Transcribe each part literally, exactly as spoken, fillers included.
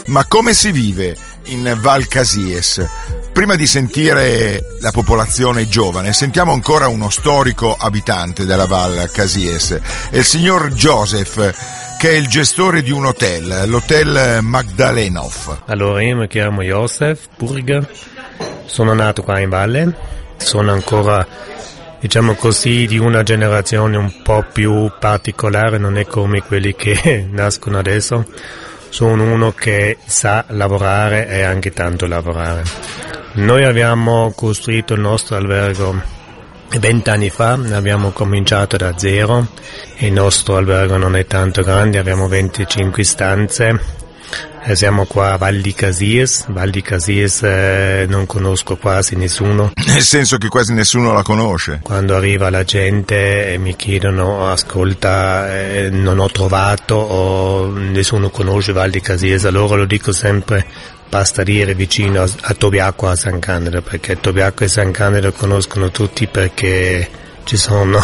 Ma come si vive in Val Casies? Prima di sentire la popolazione giovane, sentiamo ancora uno storico abitante della Val Casies, è il signor Joseph, che è il gestore di un hotel, l'hotel Magdalenov. Allora, io mi chiamo Joseph Burger, sono nato qua in valle, sono ancora, diciamo così, di una generazione un po' più particolare, non è come quelli che nascono adesso. Sono uno che sa lavorare e anche tanto lavorare. Noi abbiamo costruito il nostro albergo vent'anni fa, abbiamo cominciato da zero. Il nostro albergo non è tanto grande, abbiamo venticinque stanze. E siamo qua a Val di Casies. Val di Casies eh, non conosco quasi nessuno. Nel senso che quasi nessuno la conosce. Quando arriva la gente e mi chiedono, ascolta, eh, non ho trovato o nessuno conosce Val di Casies, allora lo dico sempre, basta dire vicino a, a Tobiaco, a San Candido, perché Tobiaco e San Candido conoscono tutti perché ci sono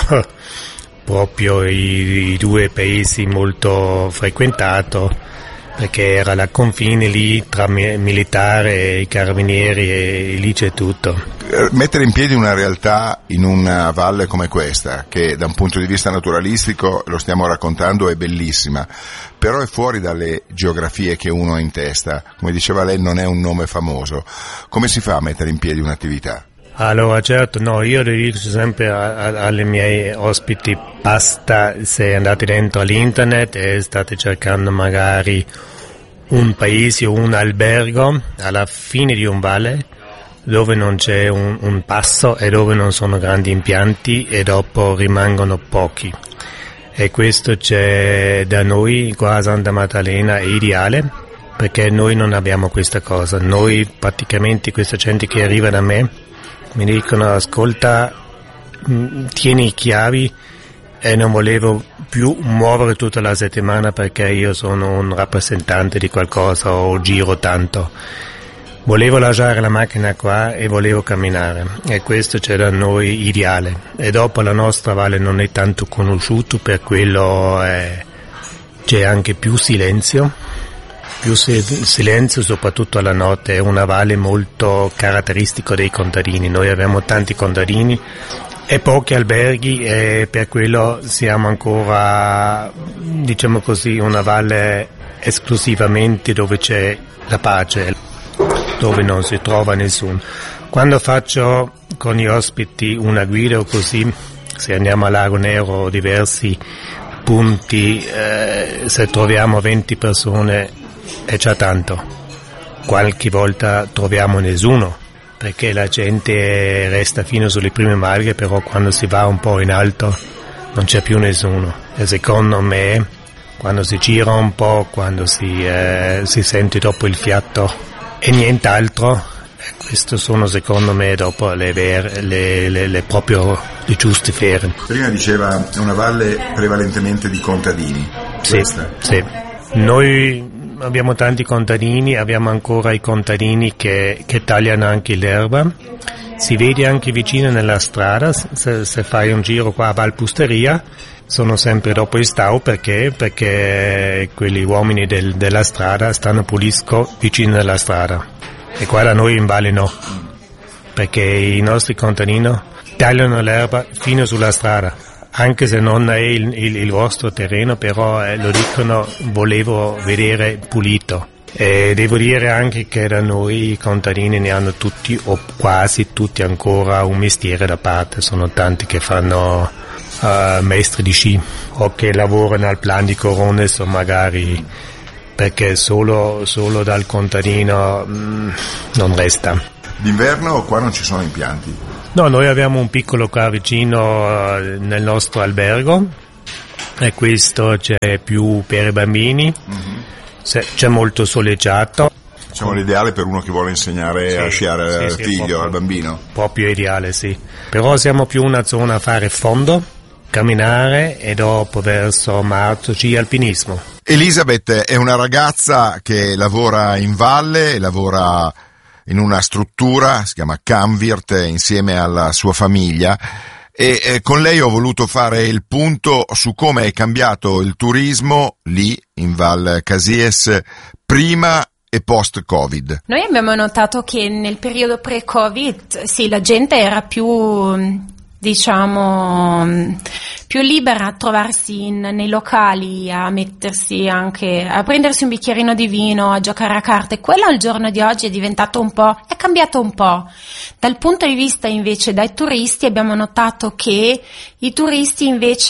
proprio i, i due paesi molto frequentati, perché era la confine lì tra militare e i carabinieri e lì c'è tutto. Mettere in piedi una realtà in una valle come questa, che da un punto di vista naturalistico, lo stiamo raccontando, è bellissima, però è fuori dalle geografie che uno ha in testa, come diceva lei non è un nome famoso, come si fa a mettere in piedi un'attività? Allora certo, no, io le dico sempre a, a, alle miei ospiti, basta se andate dentro all'internet e state cercando magari un paese o un albergo alla fine di un valle dove non c'è un, un passo e dove non sono grandi impianti e dopo rimangono pochi. E questo c'è da noi qua a Santa Maddalena, è ideale perché noi non abbiamo questa cosa. Noi praticamente questa gente che arriva da me mi dicono, ascolta, tieni i chiavi e non volevo più muovere tutta la settimana perché io sono un rappresentante di qualcosa o giro tanto. Volevo lasciare la macchina qua e volevo camminare e questo c'è da noi ideale. E dopo la nostra valle non è tanto conosciuto, per quello è, c'è anche più silenzio. Più silenzio soprattutto alla notte, è una valle molto caratteristico dei contadini, noi abbiamo tanti contadini e pochi alberghi e per quello siamo ancora, diciamo così, una valle esclusivamente dove c'è la pace, dove non si trova nessuno. Quando faccio con gli ospiti una guida o così, se andiamo a Lago Nero o diversi punti, eh, se troviamo venti persone è già tanto, qualche volta troviamo nessuno perché la gente resta fino sulle prime maglie, però quando si va un po' in alto non c'è più nessuno e secondo me quando si gira un po', quando si, eh, si sente dopo il fiato e nient'altro, questo sono secondo me dopo le, ver- le, le, le proprio le giuste ferie. Prima diceva è una valle prevalentemente di contadini. Sì, sì. Noi abbiamo tanti contadini, abbiamo ancora i contadini che, che tagliano anche l'erba, si vede anche vicino nella strada, se, se fai un giro qua a Valpusteria, sono sempre dopo il stau perché, perché quelli uomini del, della strada stanno pulisco vicino alla strada e qua da noi in valle no, perché i nostri contadini tagliano l'erba fino sulla strada. Anche se non è il, il, il vostro terreno, però eh, lo dicono, volevo vedere pulito. E devo dire anche che da noi i contadini ne hanno tutti o quasi tutti ancora un mestiere da parte, sono tanti che fanno uh, maestri di sci o che lavorano al plan di Corones o magari perché solo, solo dal contadino mh, non resta. D'inverno qua non ci sono impianti? No, noi abbiamo un piccolo qua vicino uh, nel nostro albergo e questo c'è più per i bambini, mm-hmm. Se, c'è molto soleggiato. Diciamo l'ideale per uno che vuole insegnare sì, a sciare sì, al sì, figlio, proprio, al bambino. Proprio ideale, sì. Però siamo più una zona a fare fondo, camminare e dopo verso marzo sci alpinismo. Elisabeth è una ragazza che lavora in valle, lavora in una struttura, si chiama Canvirt, insieme alla sua famiglia e eh, con lei ho voluto fare il punto su come è cambiato il turismo lì in Val Casies prima e post-Covid. Noi abbiamo notato che nel periodo pre-Covid, sì, la gente era più, diciamo, più libera a trovarsi in, nei locali, a mettersi anche, a prendersi un bicchierino di vino, a giocare a carte. Quello al giorno di oggi è diventato un po', è cambiato un po'. Dal punto di vista invece dai turisti abbiamo notato che i turisti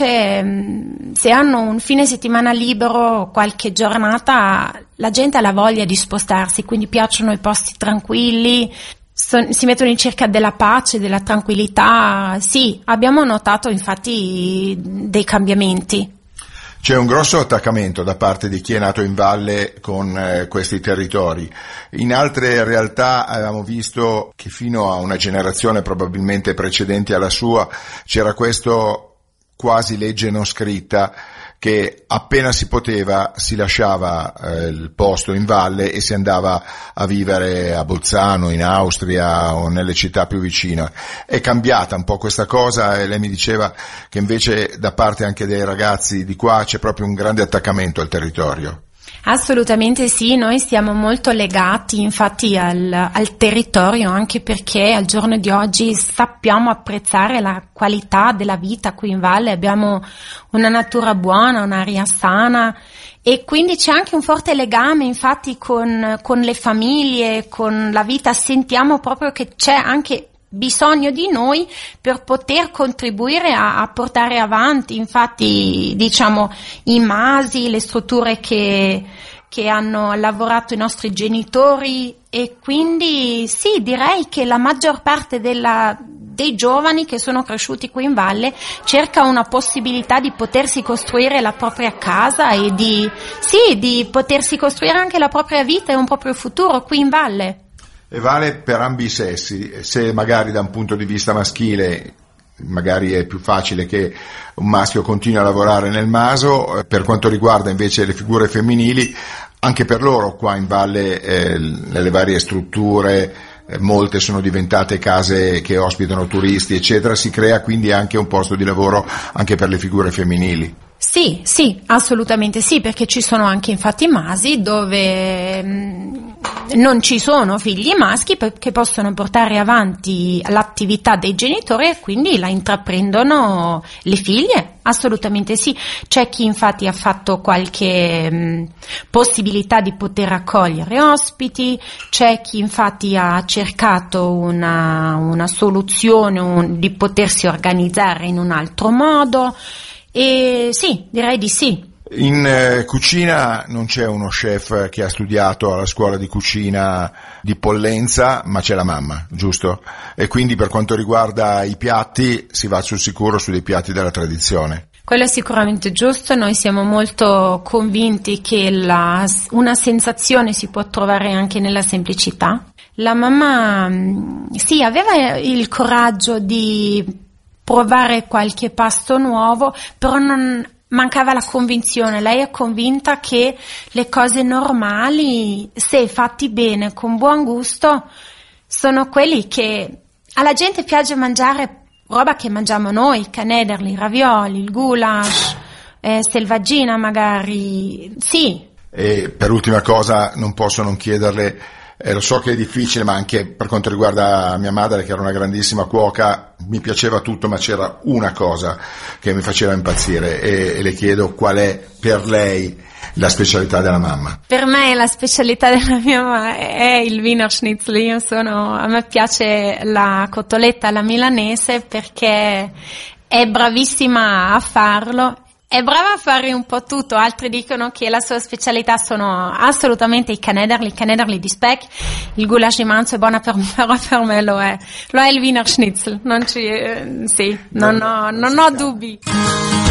invece, se hanno un fine settimana libero, qualche giornata, la gente ha la voglia di spostarsi, quindi piacciono i posti tranquilli, si mettono in cerca della pace, della tranquillità. Sì, abbiamo notato infatti dei cambiamenti. C'è un grosso attaccamento da parte di chi è nato in valle con eh, questi territori. In altre realtà avevamo visto che fino a una generazione probabilmente precedente alla sua c'era questo quasi legge non scritta, che appena si poteva si lasciava eh, il posto in valle e si andava a vivere a Bolzano, in Austria o nelle città più vicine. È cambiata un po' questa cosa e lei mi diceva che invece da parte anche dei ragazzi di qua c'è proprio un grande attaccamento al territorio. Assolutamente sì, noi siamo molto legati infatti al, al territorio, anche perché al giorno di oggi sappiamo apprezzare la qualità della vita qui in valle, abbiamo una natura buona, un'aria sana e quindi c'è anche un forte legame infatti con, con le famiglie, con la vita, sentiamo proprio che c'è anche bisogno di noi per poter contribuire a, a portare avanti, infatti diciamo i masi, le strutture che, che hanno lavorato i nostri genitori e quindi sì, direi che la maggior parte della, dei giovani che sono cresciuti qui in valle cerca una possibilità di potersi costruire la propria casa e di, sì, di potersi costruire anche la propria vita e un proprio futuro qui in valle. E vale per ambi i sessi, se magari da un punto di vista maschile magari è più facile che un maschio continui a lavorare nel maso, per quanto riguarda invece le figure femminili, anche per loro qua in valle eh, nelle varie strutture, eh, molte sono diventate case che ospitano turisti eccetera, si crea quindi anche un posto di lavoro anche per le figure femminili. Sì, sì, assolutamente sì, perché ci sono anche infatti masi dove mh, non ci sono figli maschi che possono portare avanti l'attività dei genitori e quindi la intraprendono le figlie, assolutamente sì. C'è chi infatti ha fatto qualche mh, possibilità di poter accogliere ospiti, c'è chi infatti ha cercato una, una soluzione un, di potersi organizzare in un altro modo. E sì, direi di sì. In eh, cucina non c'è uno chef che ha studiato alla scuola di cucina di Pollenza, ma c'è la mamma, giusto? E quindi per quanto riguarda i piatti si va sul sicuro su dei piatti della tradizione. Quello è sicuramente giusto, noi siamo molto convinti che la, una sensazione si può trovare anche nella semplicità. La mamma sì, aveva il coraggio di provare qualche pasto nuovo, però non mancava la convinzione. Lei è convinta che le cose normali, se fatti bene, con buon gusto, sono quelli che alla gente piace mangiare, roba che mangiamo noi, canederli, ravioli, il goulash, eh, selvaggina magari, sì. E per ultima cosa non posso non chiederle, Eh, lo so che è difficile, ma anche per quanto riguarda mia madre, che era una grandissima cuoca, mi piaceva tutto, ma c'era una cosa che mi faceva impazzire e, e le chiedo qual è per lei la specialità della mamma. Per me la specialità della mia mamma è il Wiener Schnitzel. Io sono, a me piace la cotoletta alla milanese perché è bravissima a farlo. È brava a fare un po' tutto, altri dicono che la sua specialità sono assolutamente i canederli, i canederli di speck, il goulash di manzo è buona per me, però per me lo è, lo è il Wiener Schnitzel, non ci, eh, sì, non ho, non ho dubbi.